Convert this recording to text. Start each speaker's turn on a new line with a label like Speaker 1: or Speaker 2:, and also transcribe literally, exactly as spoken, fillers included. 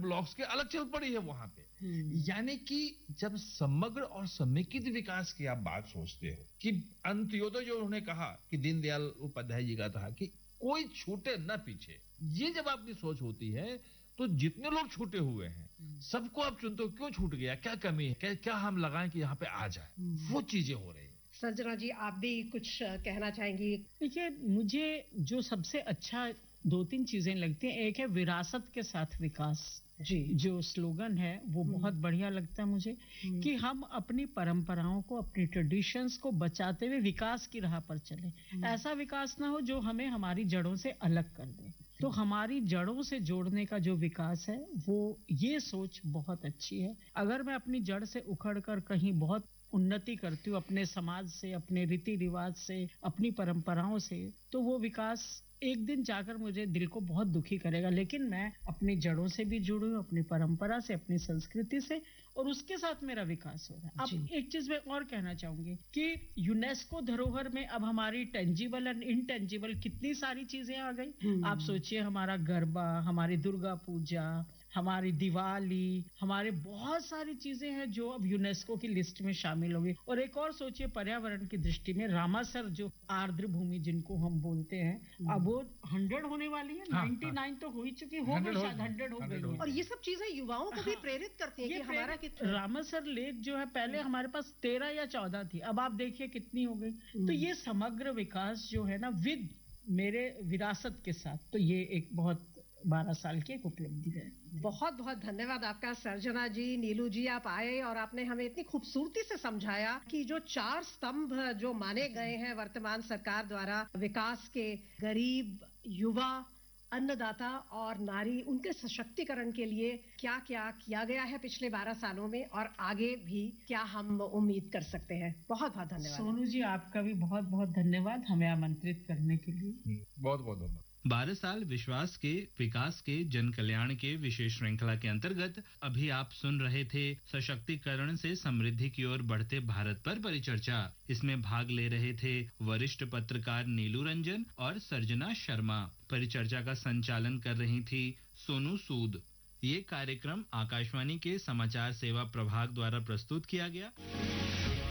Speaker 1: Blocks के अलग चल पड़ी है वहां पे। यानी कि जब समग्र और समेकित विकास की आप बात सोचते हो कि अंत्योदय जो उन्होंने कहा कि दीनदयाल उपाध्याय जी का था कि कोई छूटे न पीछे, ये जब आपकी सोच होती है तो जितने लोग छूटे हुए हैं सबको आप चुनते हो, क्यों छूट गया, क्या कमी है, क्या, क्या हम लगाएं कि यहाँ पे आ जाए, वो चीजें हो रही है।
Speaker 2: संजना जी, आप भी कुछ कहना चाहेंगी?
Speaker 3: देखिए, मुझे जो सबसे अच्छा दो तीन चीजें लगती हैं, एक है विरासत के साथ विकास जी, जो स्लोगन है वो बहुत बढ़िया लगता है मुझे कि हम अपनी परंपराओं को, अपनी ट्रेडिशंस को बचाते हुए विकास की राह पर चले। ऐसा विकास ना हो जो हमें हमारी जड़ों से अलग कर दे। तो हमारी जड़ों से जोड़ने का जो विकास है वो, ये सोच बहुत अच्छी है। अगर मैं अपनी जड़ से उखड़कर कहीं बहुत उन्नति करती हूँ अपने समाज से, अपने रीति रिवाज से, अपनी परंपराओं से, तो वो विकास एक दिन जाकर मुझे दिल को बहुत दुखी करेगा। लेकिन मैं अपनी जड़ों से भी जुड़ी हूँ, अपनी परंपरा से, अपनी संस्कृति से, और उसके साथ मेरा विकास हो रहा है। अब एक चीज मैं और कहना चाहूंगी कि यूनेस्को धरोहर में अब हमारी टेंजिबल एंड इनटेंजिबल कितनी सारी चीजें आ गई। आप सोचिए, हमारा गरबा, हमारी दुर्गा पूजा, हमारी दिवाली, हमारे बहुत सारी चीजें हैं जो अब यूनेस्को की लिस्ट में शामिल हो गई। और एक और सोचिए, पर्यावरण की दृष्टि में रामासर जो आर्द्र भूमि जिनको हम बोलते हैं, अब वो हंड्रेड होने वाली है। हाँ, नाइन्टी नाइन हाँ, तो हो ही चुकी, हो गई, शायद हंड्रेड हो गई है।
Speaker 2: और ये सब चीजें युवाओं को भी प्रेरित करती है कि हमारा
Speaker 3: रामासर लेक जो है, पहले हमारे पास तेरह या चौदह थी, अब आप देखिए कितनी हो गई। तो ये समग्र विकास जो है ना, विद मेरे विरासत के साथ, तो ये एक बहुत बारह साल की एक उपलब्धि है।
Speaker 2: बहुत बहुत धन्यवाद आपका सर्जना जी। नीलू जी, आप आए और आपने हमें इतनी खूबसूरती से समझाया कि जो चार स्तंभ जो माने गए हैं वर्तमान सरकार द्वारा विकास के, गरीब, युवा, अन्नदाता और नारी, उनके सशक्तिकरण के लिए क्या क्या किया गया है पिछले बारह सालों में, और आगे भी क्या हम उम्मीद कर सकते हैं। बहुत बहुत धन्यवाद।
Speaker 3: सोनू जी, आपका भी बहुत बहुत धन्यवाद हमें आमंत्रित करने के लिए।
Speaker 1: बहुत बहुत धन्यवाद।
Speaker 4: बारह साल विश्वास के, विकास के, जन कल्याण के विशेष श्रृंखला के अंतर्गत अभी आप सुन रहे थे सशक्तिकरण से समृद्धि की ओर बढ़ते भारत पर परिचर्चा। इसमें भाग ले रहे थे वरिष्ठ पत्रकार नीलू रंजन और सर्जना शर्मा। परिचर्चा का संचालन कर रही थी सोनू सूद। ये कार्यक्रम आकाशवाणी के समाचार सेवा प्रभाग द्वारा प्रस्तुत किया गया।